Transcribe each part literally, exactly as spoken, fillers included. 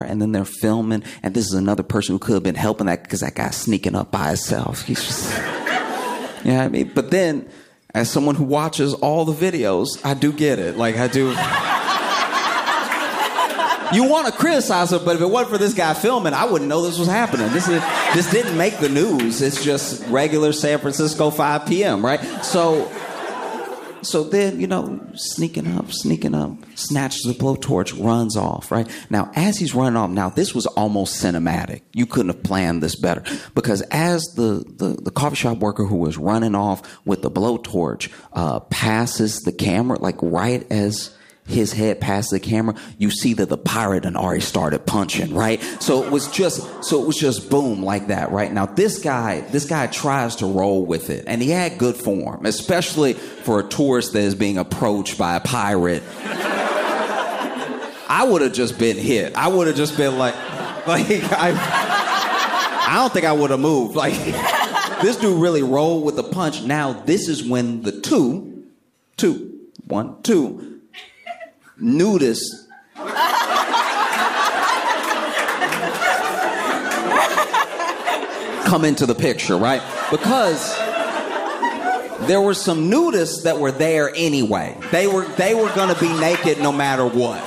and then they're filming, and this is another person who could have been helping that because that guy's sneaking up by himself. He's just, you know what I mean? But then, as someone who watches all the videos, I do get it. Like, I do. You want to criticize it, but if it wasn't for this guy filming, I wouldn't know this was happening. This is this didn't make the news. It's just regular San Francisco five p.m., right? So, so then, you know, sneaking up, sneaking up, snatches the blowtorch, runs off, right? Now, as he's running off, now this was almost cinematic. You couldn't have planned this better. Because as the, the, the coffee shop worker who was running off with the blowtorch uh, passes the camera, like right as his head past the camera, you see that the pirate had already started punching, right? So it was just, so it was just boom like that, right? Now this guy, this guy tries to roll with it, and he had good form, especially for a tourist that is being approached by a pirate. I would have just been hit. I would have just been like, like I, I don't think I would have moved. Like this dude really rolled with the punch. Now this is when the two, two, one, two. nudists come into the picture, right? Because there were some nudists that were there anyway. They were they were gonna be naked no matter what.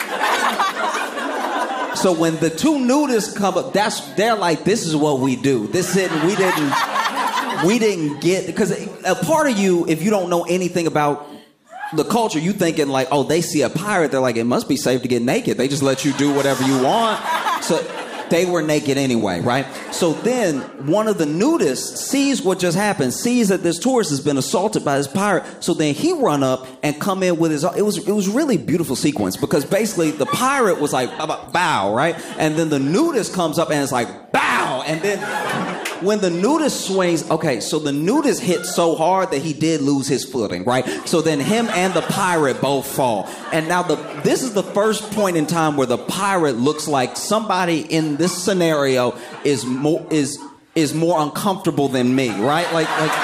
So when the two nudists come up, that's they're like, this is what we do. This didn't we didn't we didn't get, because a part of you, if you don't know anything about the culture, you thinking like, oh, they see a pirate, they're like, it must be safe to get naked. They just let you do whatever you want. So they were naked anyway, right? So then one of the nudists sees what just happened, sees that this tourist has been assaulted by this pirate. So then he run up and come in with his, it was it was really beautiful sequence, because basically the pirate was like, bow, right? And then the nudist comes up and it's like, bow. And then when the nudist swings, okay, so the nudist hit so hard that he did lose his footing, right? So then him and the pirate both fall. And now the this is the first point in time where the pirate looks like somebody in this scenario is more is is more uncomfortable than me, right? Like like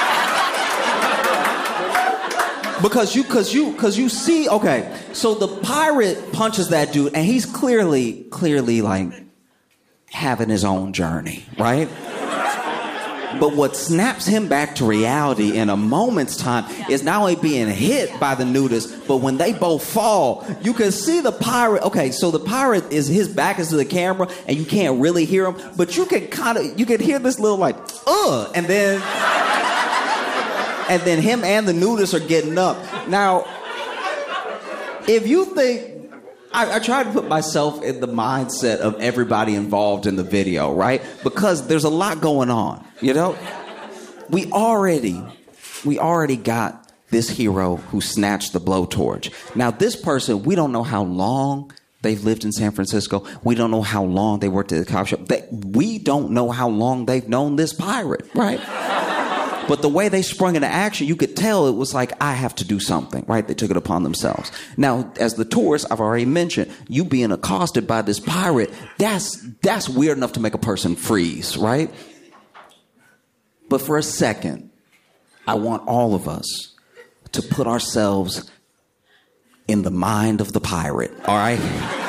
because you because you because you see, okay, so the pirate punches that dude and he's clearly clearly like having his own journey, right? But what snaps him back to reality in a moment's time is not only being hit by the nudist, but when they both fall, you can see the pirate. Okay, so the pirate is, his back is to the camera and you can't really hear him, but you can kind of, you can hear this little like, uh, and then, and then him and the nudist are getting up. Now, if you think, I, I try to put myself in the mindset of everybody involved in the video, right? Because there's a lot going on, you know? We already, we already got this hero who snatched the blowtorch. Now, this person, we don't know how long they've lived in San Francisco. We don't know how long they worked at the coffee shop. They, we don't know how long they've known this pirate, right? But the way they sprung into action, you could tell it was like, I have to do something, right? They took it upon themselves. Now, as the tourist, I've already mentioned, you being accosted by this pirate, that's that's weird enough to make a person freeze, right? But for a second, I want all of us to put ourselves in the mind of the pirate, all right?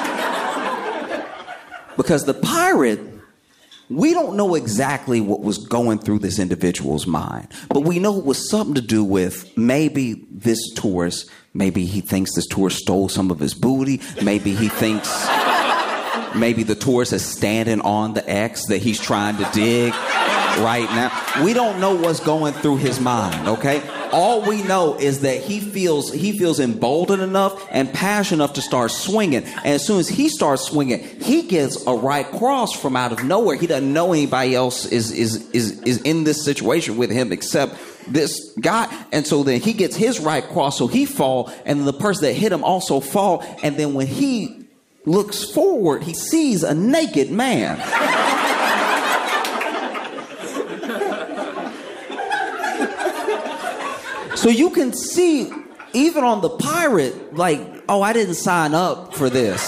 Because the pirate, we don't know exactly what was going through this individual's mind, but we know it was something to do with maybe this tourist, maybe he thinks this tourist stole some of his booty, maybe he thinks, maybe the tourist is standing on the X that he's trying to dig right now. We don't know what's going through his mind, okay? All we know is that he feels he feels emboldened enough and passionate enough to start swinging. And as soon as he starts swinging, he gets a right cross from out of nowhere. He doesn't know anybody else is is is is in this situation with him except this guy. And so then he gets his right cross, so he fall, and then the person that hit him also fall. And then when he looks forward, he sees a naked man. So you can see, even on the pirate, like, oh, I didn't sign up for this.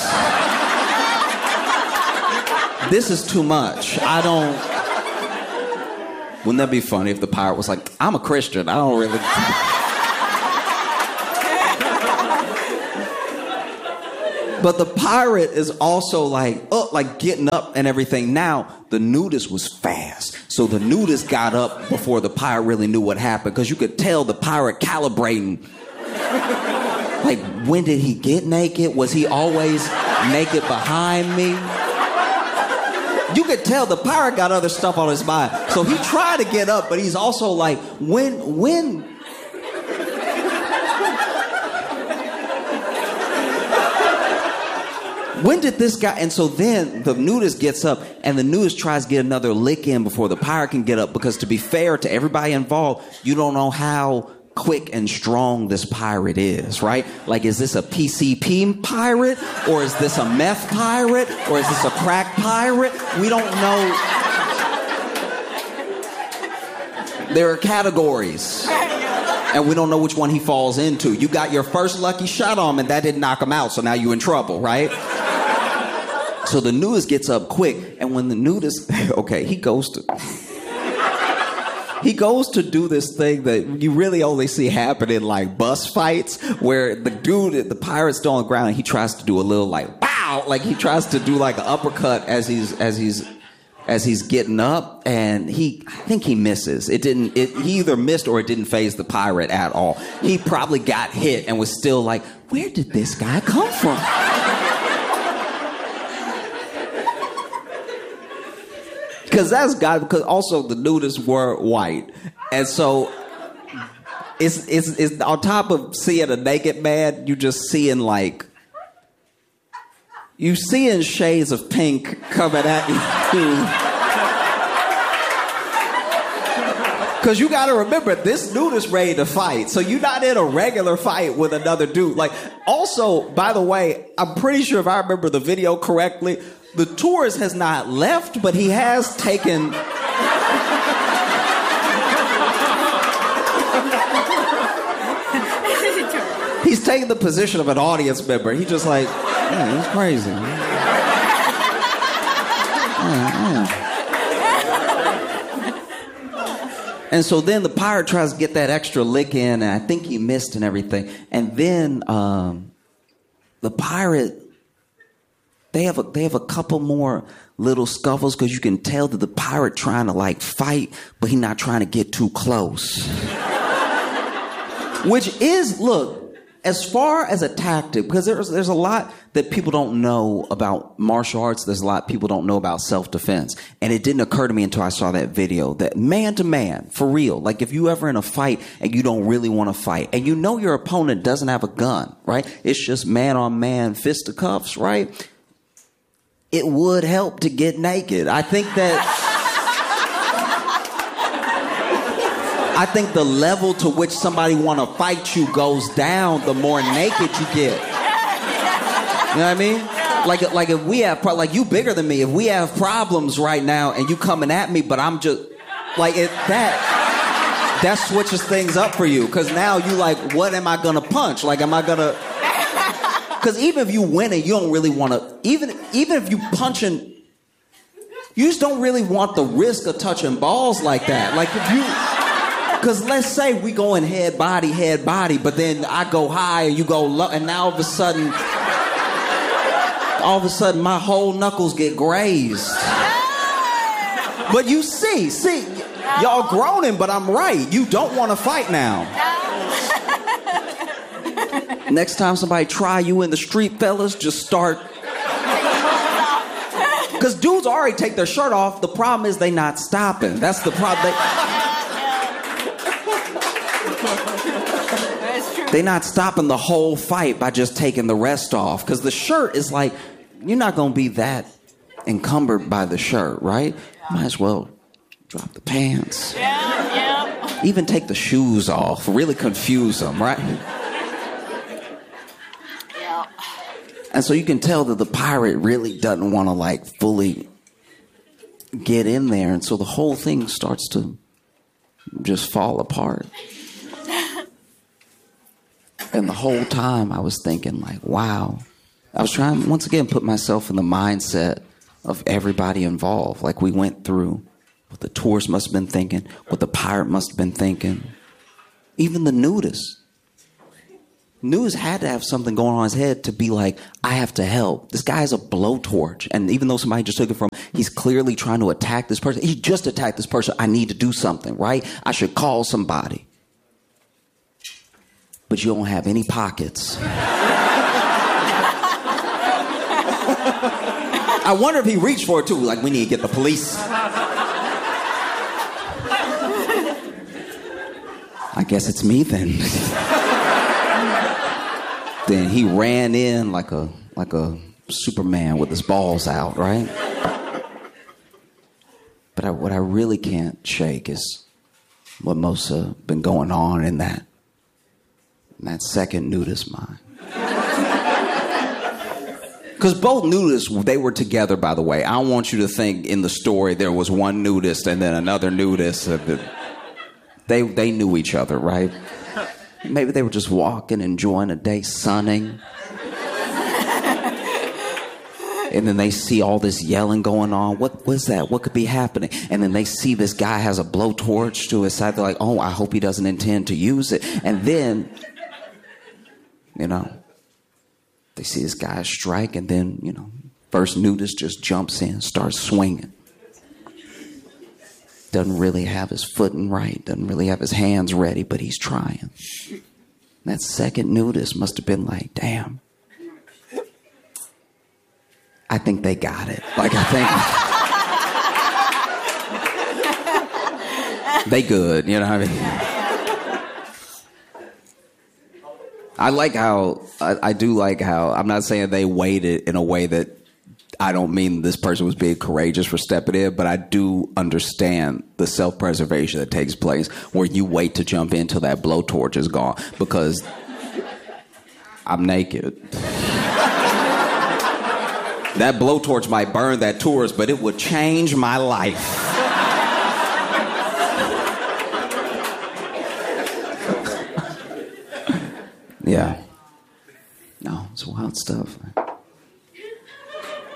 This is too much. I don't... Wouldn't that be funny if the pirate was like, I'm a Christian, I don't really... But the pirate is also like, oh, like getting up and everything. Now, the nudist was fast. So the nudist got up before the pirate really knew what happened, because you could tell the pirate calibrating. Like, when did he get naked? Was he always naked behind me? You could tell the pirate got other stuff on his mind. So he tried to get up, but he's also like, when, when... When did this guy... And so then the nudist gets up, and the nudist tries to get another lick in before the pirate can get up, because to be fair to everybody involved, you don't know how quick and strong this pirate is, right? Like, is this a P C P pirate? Or is this a meth pirate? Or is this a crack pirate? We don't know. There are categories. And we don't know which one he falls into. You got your first lucky shot on him, and that didn't knock him out, so now you're in trouble, right? So the nudist gets up quick, and when the nudist, okay, he goes to, he goes to do this thing that you really only see happen in like bus fights, where the dude, the pirate's still on the ground, and he tries to do a little like, bow, like he tries to do like an uppercut as he's, as he's, as he's getting up, and he, I think he misses. It didn't, it, he either missed or it didn't faze the pirate at all. He probably got hit and was still like, where did this guy come from? Because that's got, because also the nudists were white. And so it's, it's, it's on top of seeing a naked man, you just seeing like, you seeing shades of pink coming at you. Because you got to remember, this dude is ready to fight. So you're not in a regular fight with another dude. Like, also, by the way, I'm pretty sure if I remember the video correctly, the tourist has not left, but he has taken... He's taking the position of an audience member. He's just like, man, he's crazy. Yeah, yeah. And so then the pirate tries to get that extra lick in, and I think he missed and everything. And then um, the pirate, they have a, they have a couple more little scuffles, because you can tell that the pirate trying to like fight, but he's not trying to get too close. Which is, look, as far as a tactic, because there's there's a lot that people don't know about martial arts. There's a lot people don't know about self-defense. And it didn't occur to me until I saw that video that man to man, for real, like if you ever in a fight and you don't really want to fight, and you know your opponent doesn't have a gun, right? It's just man on man, fisticuffs, right? It would help to get naked. I think that... I think the level to which somebody want to fight you goes down the more naked you get. You know what I mean? Like, like if we have, pro- like you bigger than me, if we have problems right now and you coming at me, but I'm just, like it, that, that switches things up for you. Because now you like, what am I going to punch? Like, am I going to, because even if you win it, you don't really want to, even, even if you punching, you just don't really want the risk of touching balls like that. Like if you... Because let's say we going head, body, head, body, but then I go high and you go low, and now all of a sudden, all of a sudden my whole knuckles get grazed. But you see, see, y'all groaning, but I'm right. You don't want to fight now. Next time somebody try you in the street, fellas, just start. Because dudes already take their shirt off. The problem is they not stopping. That's the problem. They... They're not stopping the whole fight by just taking the rest off. Because the shirt is like, you're not going to be that encumbered by the shirt, right? Yeah. Might as well drop the pants. Yeah, yeah. Even take the shoes off. Really confuse them, right? Yeah. And so you can tell that the pirate really doesn't want to like fully get in there. And so the whole thing starts to just fall apart. And the whole time I was thinking like, wow. I was trying, once again, put myself in the mindset of everybody involved. Like we went through what the tourist must have been thinking, what the pirate must have been thinking. Even the nudist. News had to have something going on in his head to be like, I have to help. This guy has a blowtorch. And even though somebody just took it from him, he's clearly trying to attack this person. He just attacked this person. I need to do something, right? I should call somebody. But you don't have any pockets. I wonder if he reached for it too. Like, we need to get the police. I guess it's me then. Then he ran in like a like a Superman with his balls out, right? But I, what I really can't shake is what must have been going on in that in that second nudist mind. Because both nudists, they were together, by the way. I don't want you to think in the story there was one nudist and then another nudist. They they knew each other, right? Maybe they were just walking, enjoying a day, sunning. And then they see all this yelling going on. What was that? What could be happening? And then they see this guy has a blowtorch to his side. They're like, oh, I hope he doesn't intend to use it. And then, you know, they see this guy strike, and then, you know, first nudist just jumps in, starts swinging. Doesn't really have his footing right, doesn't really have his hands ready, but he's trying. That second nudist must have been like, damn, I think they got it. Like, I think they good, you know what I mean? I like how, I, I do like how, I'm not saying they waited in a way that, I don't mean this person was being courageous for stepping in, but I do understand the self-preservation that takes place where you wait to jump in till that blowtorch is gone, because I'm naked. That blowtorch might burn that tourist, but it would change my life. Yeah. No, it's wild stuff.